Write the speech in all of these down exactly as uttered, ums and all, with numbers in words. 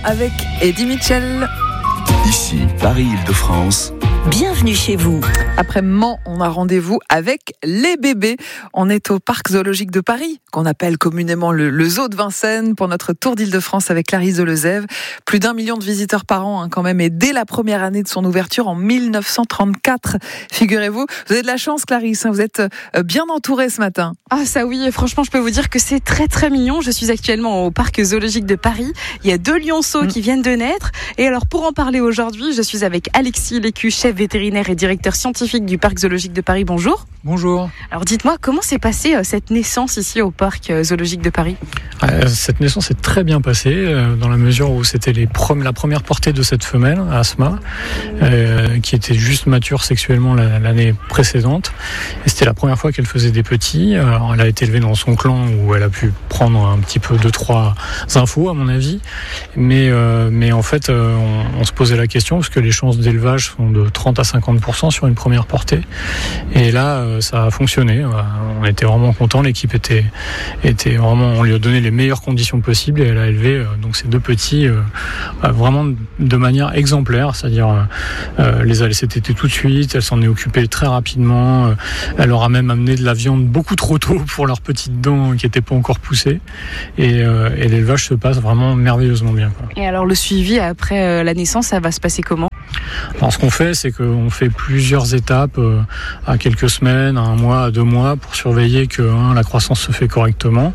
avec Eddie Mitchell. Ici, Paris-Île-de-France. Bienvenue chez vous. Après Mans, on a rendez-vous avec les bébés. On est au Parc Zoologique de Paris, qu'on appelle communément le, le Zoo de Vincennes, pour notre tour d'Île-de-France avec Clarisse Delezève. Plus d'un million de visiteurs par an, hein, quand même, et dès la première année de son ouverture en mille neuf cent trente-quatre. Figurez-vous, vous avez de la chance, Clarisse, hein, vous êtes bien entourée ce matin. Ah ça oui, franchement, je peux vous dire que c'est très très mignon. Je suis actuellement au Parc Zoologique de Paris. Il y a deux lionceaux mmh. qui viennent de naître. Et alors, pour en parler aujourd'hui, je suis avec Alexis Lécu, chef vétérinaire et directeur scientifique du Parc Zoologique de Paris. Bonjour. Bonjour. Alors dites-moi, comment s'est passée euh, cette naissance ici au Parc euh, Zoologique de Paris ? euh, Cette naissance est très bien passée, euh, dans la mesure où c'était les prom- la première portée de cette femelle, Asma, euh, qui était juste mature sexuellement la, l'année précédente. Et c'était la première fois qu'elle faisait des petits. Alors, elle a été élevée dans son clan où elle a pu prendre un petit peu deux, trois infos, à mon avis. Mais, euh, mais en fait, euh, on, on se posait la question, parce que les chances d'élevage sont de trente à cinquante pour cent sur une première portée. Et là, ça a fonctionné. On était vraiment contents. L'équipe était, était vraiment, on lui a donné les meilleures conditions possibles et elle a élevé donc ces deux petits euh, vraiment de manière exemplaire. C'est-à-dire, euh, les a laissés téter tout de suite. Elle s'en est occupée très rapidement. Elle leur a même amené de la viande beaucoup trop tôt pour leurs petites dents qui n'étaient pas encore poussées. Et, euh, et l'élevage se passe vraiment merveilleusement bien, quoi. Et alors, le suivi après la naissance, ça va se passer comment ? Alors, ce qu'on fait, c'est qu'on fait plusieurs étapes euh, à quelques semaines, à un mois, à deux mois, pour surveiller que hein, la croissance se fait correctement,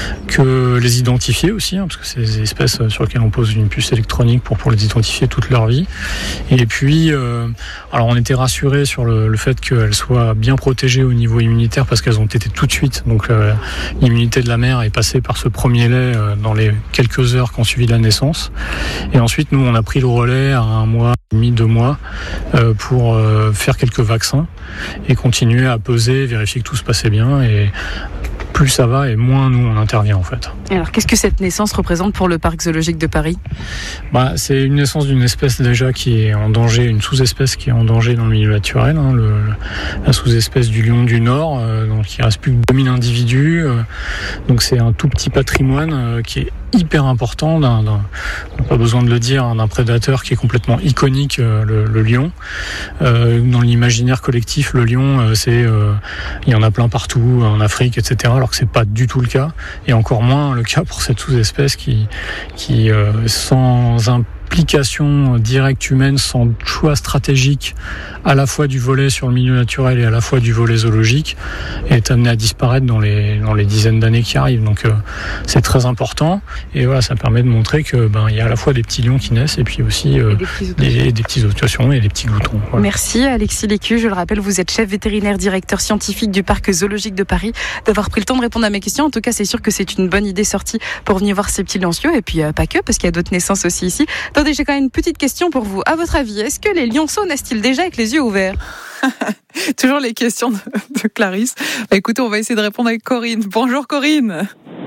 que les identifier aussi, hein, parce que c'est des espèces sur lesquelles on pose une puce électronique pour, pour les identifier toute leur vie. Et puis, euh, alors on était rassurés sur le, le fait qu'elles soient bien protégées au niveau immunitaire, parce qu'elles ont été tout de suite. Donc, euh, l'immunité de la mère est passée par ce premier lait euh, dans les quelques heures qui ont suivi la naissance. Et ensuite, nous, on a pris le relais à un mois, demi, deux mois, euh, pour euh, faire quelques vaccins et continuer à peser, vérifier que tout se passait bien. Et plus ça va et moins nous on intervient en fait. Et alors qu'est-ce que cette naissance représente pour le Parc Zoologique de Paris ? Bah, c'est une naissance d'une espèce déjà qui est en danger, une sous-espèce qui est en danger dans le milieu naturel, hein, le, la sous-espèce du lion du Nord, euh, donc il reste plus que deux mille individus, euh, donc c'est un tout petit patrimoine euh, qui est hyper important, d'un, d'un, pas besoin de le dire, hein, d'un prédateur qui est complètement iconique, euh, le, le lion. Euh, dans l'imaginaire collectif, le lion, euh, c'est, euh, il y en a plein partout, en Afrique, et cetera. Alors que c'est pas du tout le cas, et encore moins le cas pour cette sous-espèce qui, qui euh, sans implication directe humaine, sans choix stratégique à la fois du volet sur le milieu naturel et à la fois du volet zoologique, est amené à disparaître dans les, dans les dizaines d'années qui arrivent. Donc euh, c'est très important, et voilà, ça permet de montrer que ben, il y a à la fois des petits lions qui naissent et puis aussi euh, des, petits des, des petits otations et des petits gloutons. Voilà. Merci Alexis Lécu, je le rappelle, vous êtes chef vétérinaire directeur scientifique du Parc Zoologique de Paris, d'avoir pris le temps de répondre à mes questions. En tout cas, c'est sûr que c'est une bonne idée sortie pour venir voir ces petits lionceaux, et puis euh, pas que, parce qu'il y a d'autres naissances aussi ici. Attendez, j'ai quand même une petite question pour vous. À votre avis, est-ce que les lionceaux naissent-ils déjà avec les yeux ouverts ? Toujours les questions de, de Clarisse. Bah, écoutez, on va essayer de répondre avec Corinne. Bonjour Corinne.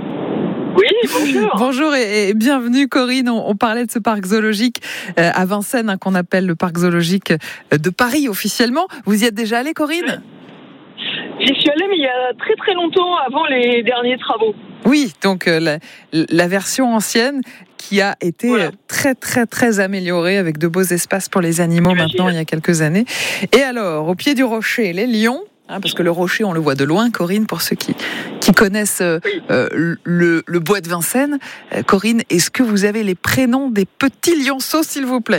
Oui, bonjour. Bonjour et, et bienvenue Corinne. On, on parlait de ce parc zoologique euh, à Vincennes, hein, qu'on appelle le parc zoologique de Paris officiellement. Vous y êtes déjà allée, Corinne ? J'y suis allée, mais il y a très très longtemps, avant les derniers travaux. Oui, donc euh, la, la version ancienne qui a été voilà. très très très améliorée avec de beaux espaces pour les animaux. J'imagine. Maintenant, il y a quelques années. Et alors, au pied du rocher, les lions, hein, parce que le rocher, on le voit de loin, Corinne, pour ceux qui, qui connaissent euh, oui. euh, le, le bois de Vincennes. Euh, Corinne, est-ce que vous avez les prénoms des petits lionceaux, s'il vous plaît ?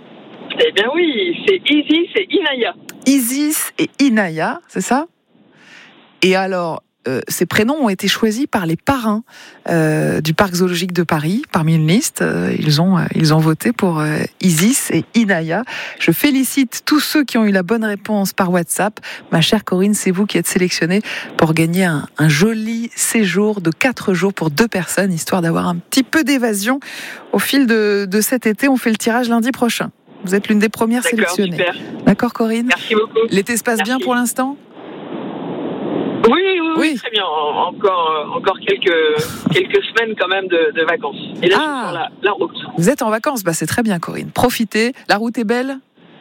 Eh bien oui, c'est Isis et Inaya. Isis et Inaya, c'est ça ? Et alors, euh, ces prénoms ont été choisis par les parrains euh, du Parc Zoologique de Paris. Parmi une liste, euh, ils, ont, euh, ils ont voté pour euh, Isis et Inaya. Je félicite tous ceux qui ont eu la bonne réponse par WhatsApp. Ma chère Corinne, c'est vous qui êtes sélectionnée pour gagner un, un joli séjour de quatre jours pour deux personnes, histoire d'avoir un petit peu d'évasion au fil de, de cet été. On fait le tirage lundi prochain. Vous êtes l'une des premières D'accord, sélectionnées. Super. D'accord, Corinne ? Merci beaucoup. L'été se passe Merci. bien pour l'instant ? Oui, oui, oui, Oui. très bien. Encore, encore quelques, quelques semaines quand même de, de vacances. Et là, Ah. je suis sur la, la route. Vous êtes en vacances ? Bah, c'est très bien, Corinne. Profitez. La route est belle ?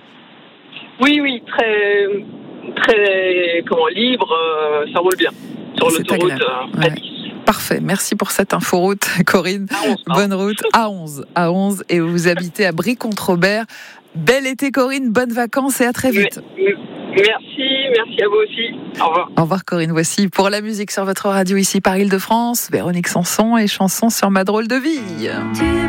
Oui, oui, très, très, comment, libre. euh, ça roule bien sur C'est l'autoroute agréable. euh, à Ouais. Nice. Parfait. Merci pour cette inforoute, Corinne. À onze, Bonne route. À onze. À onze. Et vous habitez à Brie-Contre-Robert. Bel été, Corinne. Bonnes vacances et à très vite. Merci. Merci à vous aussi. Au revoir. Au revoir, Corinne. Voici pour la musique sur votre radio ici par Île-de-France. Véronique Sanson et chanson sur ma drôle de vie.